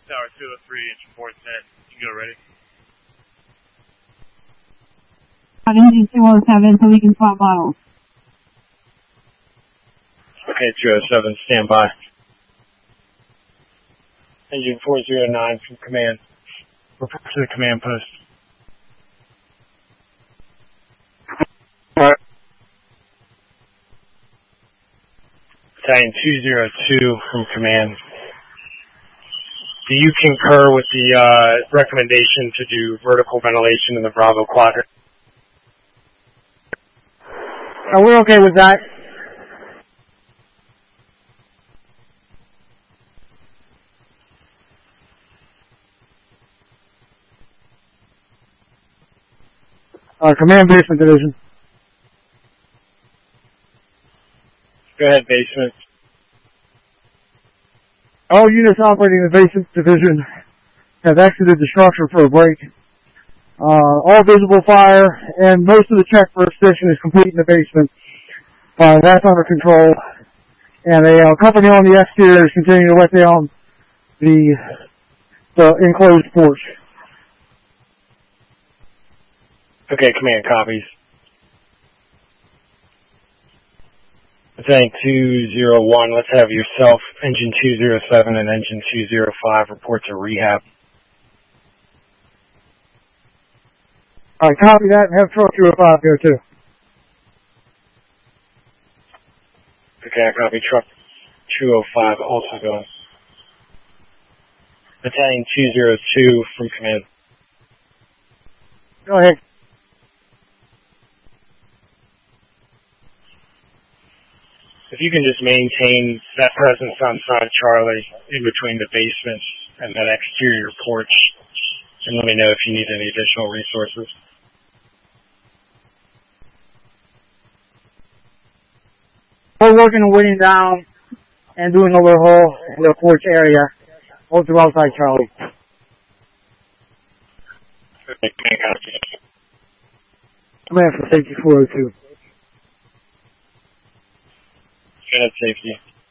Tower 203, engine 410. You can go ready. Engine 207, so we can swap bottles. Okay, 207, stand by. Engine 409 from command. Report to the command post. Battalion 202 from command. Do you concur with the recommendation to do vertical ventilation in the Bravo quadrant? We're okay with that. Command Basement Division. Go ahead, Basement. All units operating in the Basement Division have exited the structure for a break. All visible fire and most of the check for extinction is complete in the basement. That's under control. And a company on the exterior is continuing to let down the enclosed porch. Okay, command copies. Battalion 201, let's have yourself, engine 207 and engine 205 report to rehab. Alright, copy that and have truck 205 go too. Okay, I copy truck 205 also going. Battalion 202 from command. Go ahead. If you can just maintain that presence on side Charlie in between the basement and that exterior porch, and let me know if you need any additional resources. We're working on waiting down and doing a overhaul in the porch area all through outside Charlie. Okay, Command for Safety 402. Unit safety.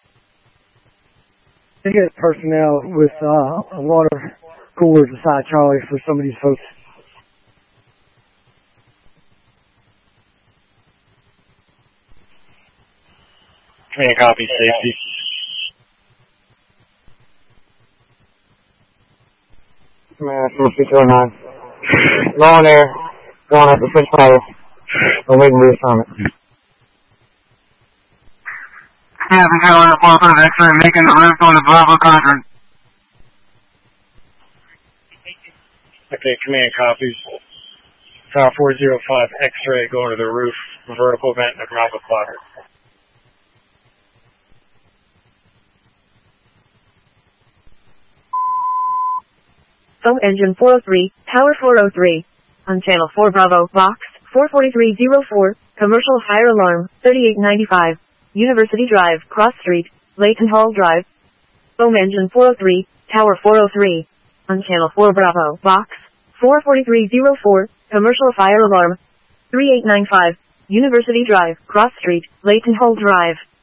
They get personnel with water coolers beside Charlie for some of these folks. Command copy safety. Command 209. Go on there. Go on at the switch fire. I'm waiting for reassignment. Yeah, we got on the 45 X-ray making the lift on the Bravo quadrant. Okay, command copies. Tower 405 X-ray going to the roof, vertical vent in the Bravo quadrant. Foam engine 403, Tower 403. On channel 4 Bravo, box 44304, commercial fire alarm 3895. University Drive, Cross Street, Layton Hall Drive. Foam engine 403, Tower 403. On channel 4 Bravo, box 44304, commercial fire alarm 3895. University Drive, Cross Street, Layton Hall Drive.